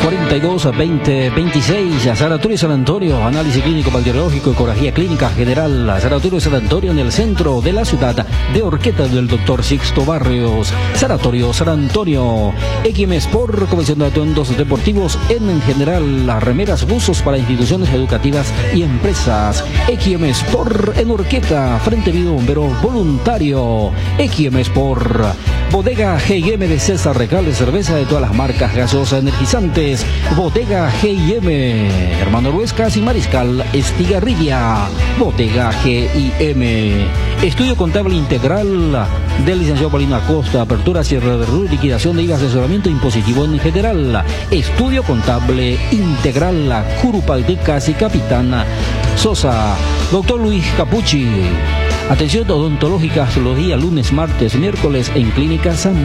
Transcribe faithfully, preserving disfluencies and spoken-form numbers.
cuarenta y dos, veinte, veintiséis. Sanatorio San Antonio, análisis clínico, bacteriológico, ecografía clínica general. Sanatorio San Antonio, en el centro de la ciudad de Horqueta, del doctor Sixto Barrios. Sanatorio San Antonio. X M Sport, colección de atuendos deportivos en general, las remeras, buzos para instituciones educativas y empresas. X M Sport en Horqueta, Frente Vivo Bombero Voluntario. X M Sport. Bodega G y M de César Recalde, cerveza de todas las marcas, gaseosas, energizantes. Bodega G y M, Hermano Ruescas y Mariscal Estigarribia. Bodega G y M. Estudio contable integral del licenciado Paulino Acosta. Apertura, cierre de R U, liquidación de I V A, asesoramiento impositivo en general. Estudio contable integral, Curupaldecas y Capitán Sosa. Doctor Luis Capucci. Atención odontológica los días lunes, martes, miércoles en Clínica San